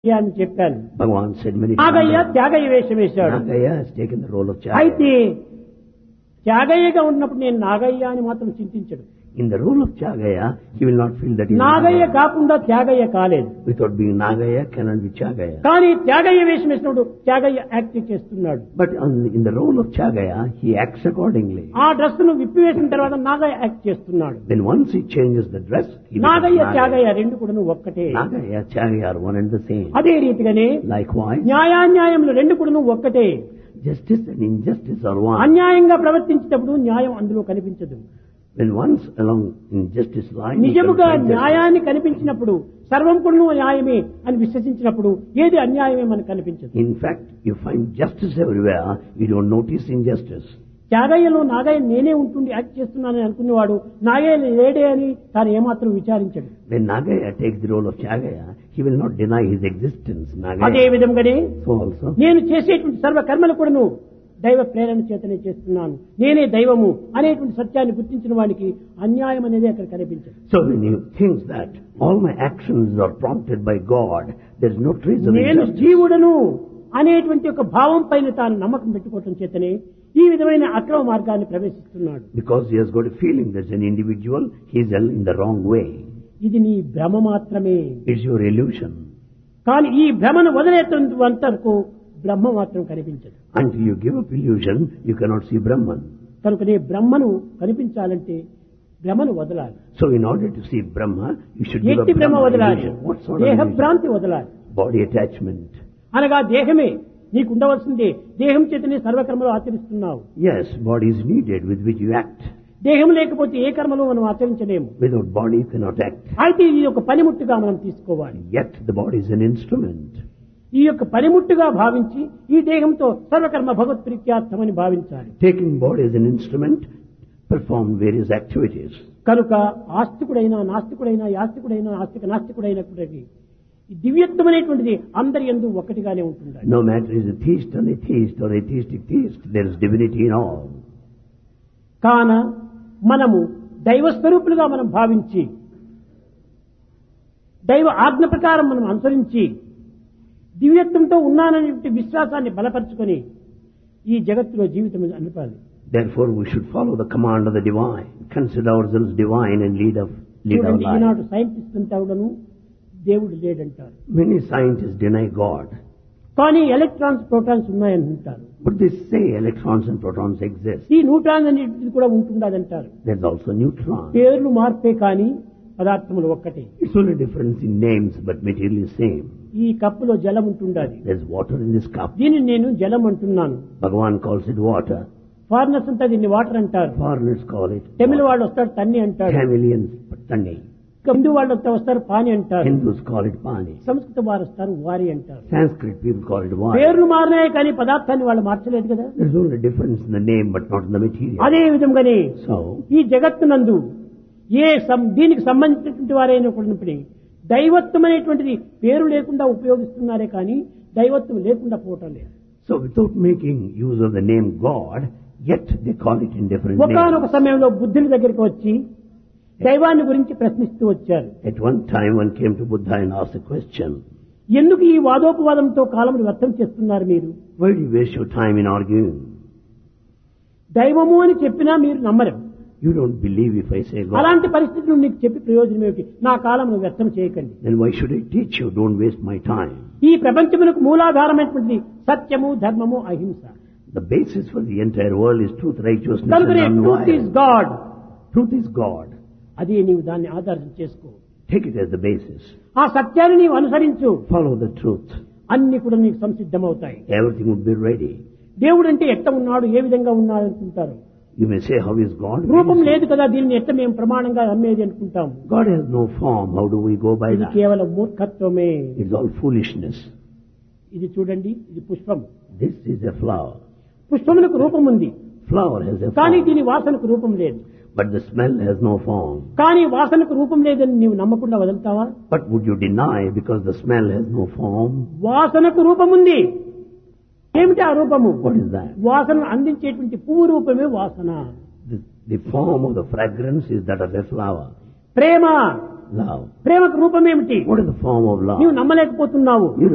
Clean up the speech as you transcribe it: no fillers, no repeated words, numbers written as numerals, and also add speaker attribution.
Speaker 1: అని చెప్పాను.
Speaker 2: Bhagavan said many
Speaker 1: Nagaiah
Speaker 2: times.
Speaker 1: Tyagayya వేషం వేశాడు.
Speaker 2: Nagaya has taken the role of Chagaya.
Speaker 1: అయితే త్యాగయ్యగా ఉన్నప్పుడు నేను నాగయ్య అని మాత్రం చింతించడు.
Speaker 2: In the role of Chagaya, he will not feel that he is
Speaker 1: Nagaiah
Speaker 2: Nagaya.
Speaker 1: కాకుండా త్యాగయ్య కాలేదు.
Speaker 2: Without being Nagaya, cannot be Chagaya.
Speaker 1: కానీ త్యాగయ్య వేషం వేసినప్పుడు త్యాగయ్య యాక్ట్ చేస్తున్నాడు.
Speaker 2: But in the role of Chagaya, he acts accordingly.
Speaker 1: ఆ డ్రెస్ ను విప్పివేసిన తర్వాత నాగయ్య యాక్ట్ చేస్తున్నాడు.
Speaker 2: Then once he changes the dress, he becomes
Speaker 1: Nagaiah
Speaker 2: Nagaya.
Speaker 1: Tyagayya రెండు కూడా ఒక్కటే.
Speaker 2: Nagaya, Chagaya are one and the same.
Speaker 1: అదే రీతిగానే
Speaker 2: Likewise,
Speaker 1: న్యాయాన్యాయములు రెండు కూడా ఒక్కటే.
Speaker 2: justice and injustice are one.
Speaker 1: అన్యాయంగా ప్రవర్తించేటప్పుడు న్యాయం అందులో కనిపించదు.
Speaker 2: When once along injustice lies,
Speaker 1: నిజముగా న్యాయాన్ని కనిపించినప్పుడు సర్వం కూడా న్యాయమే అని విశ్వసించినప్పుడు ఏది అన్యాయమే మనకు కనిపించదు.
Speaker 2: in fact, you find justice everywhere, you don't notice injustice.
Speaker 1: త్యాగయ్యలో Nagaiah నేనే ఉంటుండి యాక్ట్ చేస్తున్నానని అనుకునేవాడు నాగయ్య లేడే అని తాను ఏమాత్రం విచారించడు.
Speaker 2: When Nagaya takes the role of Chagaya, he will not deny his existence.
Speaker 1: అదే
Speaker 2: Nagaya
Speaker 1: విధంగానే
Speaker 2: so also,
Speaker 1: నేను చేసేటువంటి సర్వ కర్మలు కూడాను దైవ ప్రేరణ చేతనే చేస్తున్నాను, నేనే దైవము అనేటువంటి సత్యాన్ని గుర్తించిన వాడికి అన్యాయం అనేది అక్కడ కనిపించదు.
Speaker 2: so when you think that all my actions are prompted by God, there is no trace of
Speaker 1: నేను
Speaker 2: injustice.
Speaker 1: జీవుడను అనేటువంటి ఒక భావం పైన తాను నమ్మకం పెట్టుకోవటం చేతనే ఈ విధమైన అక్రమ మార్గాన్ని ప్రవేశిస్తున్నాడు.
Speaker 2: Because he has got a feeling that as an individual, he is in the wrong way.
Speaker 1: ఇది నీ భ్రమ మాత్రమే.
Speaker 2: It's your illusion.
Speaker 1: కానీ ఈ భ్రమను వదిలేంత వరకు బ్రహ్మ మాత్రం కనిపించదు.
Speaker 2: Until you give up illusion, you cannot see Brahman.
Speaker 1: కనుకనే బ్రహ్మను కనిపించాలంటే భ్రమను వదలాలి.
Speaker 2: So in order to see Brahma, you should give up
Speaker 1: ఎట్టి భ్రమ
Speaker 2: Brahman
Speaker 1: వదలాలి,
Speaker 2: illusion. What sort of
Speaker 1: దేహ
Speaker 2: illusion?
Speaker 1: భ్రాంతి వదలాలి.
Speaker 2: Body attachment.
Speaker 1: అనగా దేహమే నీకు ఉండవలసిందే, దేహం చేతనే సర్వకర్మలు ఆచరిస్తున్నావు.
Speaker 2: Yes, body is needed with which you act.
Speaker 1: దేహం లేకపోతే ఏ కర్మలు మనం ఆచరించలేము.
Speaker 2: Without body, you cannot act.
Speaker 1: అయితే ఇది ఒక పనిముట్టుగా మనం తీసుకోవాలి.
Speaker 2: Yet the body is an instrument.
Speaker 1: ఈ యొక్క పనిముట్టుగా భావించి ఈ దేహంతో సర్వకర్మ భగవత్ ప్రీత్యార్థమని భావించాలి.
Speaker 2: Taking body as an instrument, perform various activities.
Speaker 1: కనుక ఆస్తికుడైనా నాస్తికుడైనా యాస్తికుడైనా నాస్తికుడైనప్పటికీ ఈ దివ్యత్వమైనటువంటిది అందరి యందు ఒక్కటిగానే ఉంటుంది.
Speaker 2: No matter is a theist or atheist or atheistic theist, there is divinity in all.
Speaker 1: కాన మనము దైవస్వరూపులుగా మనం భావించి దైవ ఆజ్ఞ ప్రకారం మనం అనుసరించి దివ్యత్వంతో ఉన్నాననే విశ్వాసాన్ని బలపరుచుకొని ఈ జగత్తులో జీవితం అనిపాలి.
Speaker 2: Therefore, we should follow the command of the divine, consider ourselves divine and lead our
Speaker 1: చూడండి,
Speaker 2: life.
Speaker 1: ఈనాడు సైంటిస్ట్ అంతా కూడాను దేవుడు లేడంటారు.
Speaker 2: Many scientists deny God,
Speaker 1: కానీ ఎలక్ట్రాన్స్ ప్రోటాన్స్ ఉన్నాయని అంటారు.
Speaker 2: but they say electrons and protons exist.
Speaker 1: ఈ న్యూట్రాన్ అనేది కూడా ఉంటుండదంటారు.
Speaker 2: There's also neutron.
Speaker 1: పేర్లు మార్పే కానీ పదార్థములు ఒక్కటే.
Speaker 2: It's only difference in names, but material is same.
Speaker 1: ఈ కప్పులో జలం ఉంటుండాలి.
Speaker 2: There's water in this cup.
Speaker 1: దీన్ని నేను జలం అంటున్నాను.
Speaker 2: Bhagavan calls it water.
Speaker 1: Foreigners అంతా దీన్ని వాటర్ అంటారు.
Speaker 2: Foreigners call it
Speaker 1: Tamil
Speaker 2: water.
Speaker 1: వాళ్ళు వస్తారు తన్ని అంటారు.
Speaker 2: Tamilians, Tanni.
Speaker 1: హిందూ వాళ్ళు వస్తారు పాని అంటారు.
Speaker 2: Hindus call it Pani.
Speaker 1: సంస్కృత వారు వస్తారు వారి అంటారు.
Speaker 2: Sanskrit people call it water.
Speaker 1: పేర్లు మారినాయి కానీ పదార్థాన్ని వాళ్ళు మార్చలేదు కదా.
Speaker 2: There's only difference in the name, but not in the material.
Speaker 1: అదే విధంగానే
Speaker 2: So,
Speaker 1: ఈ జగత్తునందు దీనికి సంబంధించినటువంటి వారైనా కూడా దైవత్వం అనేటువంటిది పేరు లేకుండా ఉపయోగిస్తున్నారే కానీ దైవత్వం లేకుండా పోవటం లేదు.
Speaker 2: so without making use of the name God, yet they call it in different
Speaker 1: ఒకానొక
Speaker 2: names.
Speaker 1: సమయంలో బుద్ధుని దగ్గరికి వచ్చి దైవాన్ని గురించి ప్రశ్నిస్తూ వచ్చారు.
Speaker 2: At one time, one came to Buddha and asked a question.
Speaker 1: ఎందుకు ఈ వాదోపవాదంతో కాలం వ్యర్థం చేస్తున్నారు మీరు?
Speaker 2: Why do you waste your time in arguing?
Speaker 1: దైవము అని చెప్పినా మీరు నమ్మరు.
Speaker 2: You don't believe if I say God.
Speaker 1: అలాంటి పరిస్థితులు నీకు చెప్పి ప్రయోజనం ఏమిటి? నా కాలం వ్యర్థం చేయకండి.
Speaker 2: Then why should I teach you? Don't waste my time.
Speaker 1: ఈ ప్రపంచమునకు మూలాధారమైనటువంటి సత్యము ధర్మము అహింస.
Speaker 2: The basis for the entire world is truth, righteousness,
Speaker 1: కనుకనే
Speaker 2: and
Speaker 1: truth is
Speaker 2: non-violence.
Speaker 1: God.
Speaker 2: Truth is God.
Speaker 1: అదే నీవు దాన్ని ఆధారం చేసుకో.
Speaker 2: Take it as the basis.
Speaker 1: ఆ సత్యాన్ని నీవు అనుసరించు,
Speaker 2: Follow the truth.
Speaker 1: అన్ని కూడా నీకు సంసిద్ధమవుతాయి.
Speaker 2: Everything would be ready.
Speaker 1: దేవుడు అంటే ఎట్ట ఉన్నాడు, ఏ విధంగా ఉన్నాడు అనుకుంటారు.
Speaker 2: You may say, how is God?
Speaker 1: రూపం లేదు కదా, దీన్ని ఎట్ట మేము ప్రమాణంగా నమ్మేది అనుకుంటాం.
Speaker 2: God has no form. How do we go by
Speaker 1: ఇది
Speaker 2: that?
Speaker 1: కేవలం మూర్ఖత్వమే.
Speaker 2: It's all foolishness.
Speaker 1: ఇది చూడండి, ఇది పుష్పం.
Speaker 2: This is a flower.
Speaker 1: పుష్పమునకు రూపం ఉంది,
Speaker 2: Flower has a
Speaker 1: కానీ
Speaker 2: form.
Speaker 1: దీని వాసనకు రూపం లేదు.
Speaker 2: But the smell has no form.
Speaker 1: కానీ వాసనకు రూపం లేదని నీవు నమ్మకుండా వదులుతావా?
Speaker 2: But would you deny because the smell has no form?
Speaker 1: వాసనకు రూపం ఉంది. ఏమిటి ఆ రూపము?
Speaker 2: What is that?
Speaker 1: వాసనను అందించేటువంటి పువ్వు రూపమే వాసన.
Speaker 2: The form of the fragrance is that of a flower.
Speaker 1: Prema,
Speaker 2: Love.
Speaker 1: ప్రేమకు రూపం ఏమిటి?
Speaker 2: What is the form of love?
Speaker 1: నీవు నమ్మలేకపోతున్నావు.
Speaker 2: You